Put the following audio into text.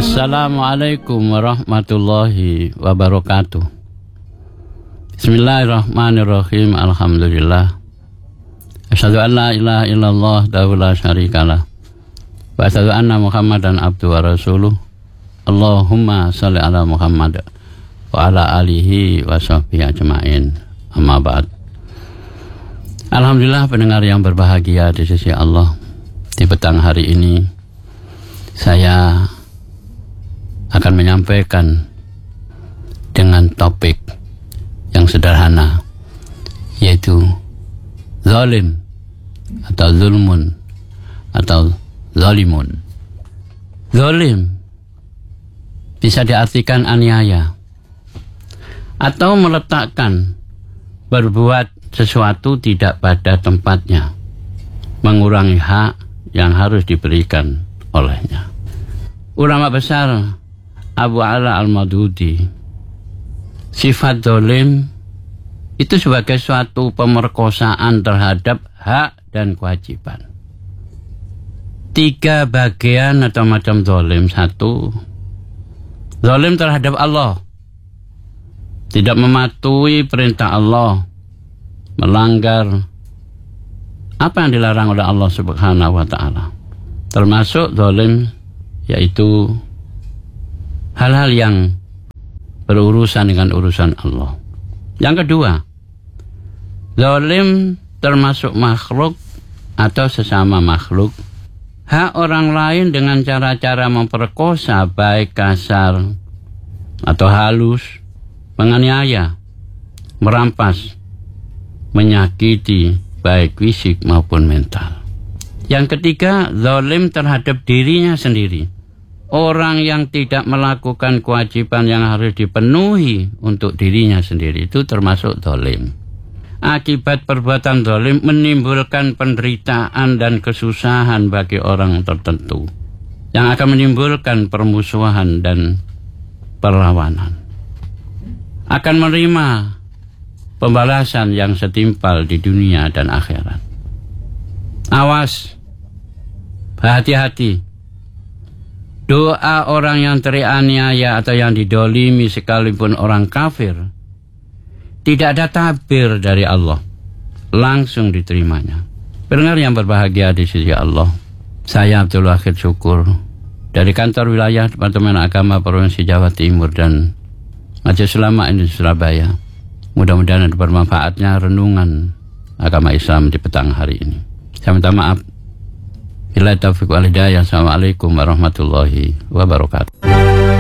Assalamualaikum warahmatullahi wabarakatuh. Bismillahirrahmanirrahim. Alhamdulillah. Asyhadu an la ilaha illallah wahdahu la syarikalah. Wa asyhadu anna Muhammadan abduhu wa rasuluh. Allahumma shalli ala Muhammad wa ala alihi wa sahbihi ajma'in. Amma ba'd. Alhamdulillah pendengar yang berbahagia di sisi Allah. Di petang hari ini saya akan menyampaikan dengan topik yang sederhana, yaitu zalim atau zulmun atau zalimun. Zalim bisa diartikan aniaya atau meletakkan berbuat sesuatu tidak pada tempatnya, mengurangi hak yang harus diberikan olehnya. Ulama besar Abu Ala al-Madudi, sifat zalim itu sebagai suatu pemerkosaan terhadap hak dan kewajiban. 3 bagian atau macam zalim. 1, zalim terhadap Allah, tidak mematuhi perintah Allah, melanggar apa yang dilarang oleh Allah Subhanahu wa ta'ala. Termasuk zalim yaitu hal-hal yang berurusan dengan urusan Allah. Yang kedua, zalim termasuk makhluk atau sesama makhluk. Hak orang lain dengan cara-cara memperkosa, baik kasar atau halus, menganiaya, merampas, menyakiti, baik fisik maupun mental. Yang ketiga, zalim terhadap dirinya sendiri. Orang yang tidak melakukan kewajiban yang harus dipenuhi untuk dirinya sendiri itu termasuk zalim. Akibat perbuatan zalim menimbulkan penderitaan dan kesusahan bagi orang tertentu, yang akan menimbulkan permusuhan dan perlawanan. Akan menerima pembalasan yang setimpal di dunia dan akhirat. Awas, hati-hati. Doa orang yang teraniaya atau yang didolimi sekalipun orang kafir, tidak ada tabir dari Allah, langsung diterimanya. Pendengar yang berbahagia di sisi Allah, saya Abdul Wahid Syukur dari kantor wilayah Departemen Agama Provinsi Jawa Timur dan Majelis Ulama Indonesia Surabaya. Mudah-mudahan ada bermanfaatnya renungan agama Islam di petang hari ini. Saya minta maaf. Billahi taufiq wal hidayah. Assalamualaikum warahmatullahi wabarakatuh.